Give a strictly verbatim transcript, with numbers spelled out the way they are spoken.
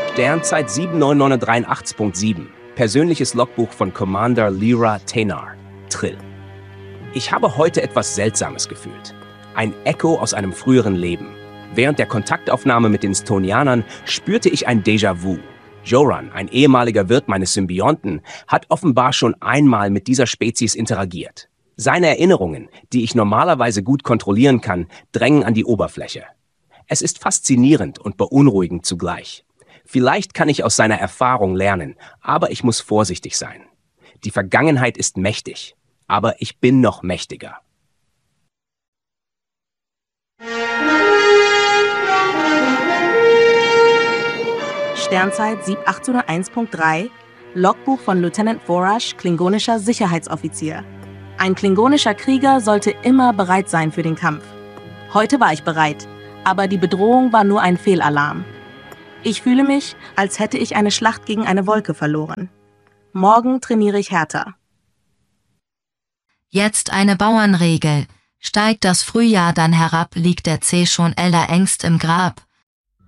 Sternzeit sieben neun neun drei acht Punkt sieben. Persönliches Logbuch von Commander Lyra Tenar. Trill. Ich habe heute etwas Seltsames gefühlt. Ein Echo aus einem früheren Leben. Während der Kontaktaufnahme mit den Stonianern spürte ich ein Déjà-vu. Joran, ein ehemaliger Wirt meines Symbionten, hat offenbar schon einmal mit dieser Spezies interagiert. Seine Erinnerungen, die ich normalerweise gut kontrollieren kann, drängen an die Oberfläche. Es ist faszinierend und beunruhigend zugleich. Vielleicht kann ich aus seiner Erfahrung lernen, aber ich muss vorsichtig sein. Die Vergangenheit ist mächtig, aber ich bin noch mächtiger. Sternzeit sieben acht null eins Punkt drei, Logbuch von Lieutenant Vorash, klingonischer Sicherheitsoffizier. Ein klingonischer Krieger sollte immer bereit sein für den Kampf. Heute war ich bereit, aber die Bedrohung war nur ein Fehlalarm. Ich fühle mich, als hätte ich eine Schlacht gegen eine Wolke verloren. Morgen trainiere ich härter. Jetzt eine Bauernregel. Steigt das Frühjahr dann herab, liegt der Zeh schon älter Ängst im Grab.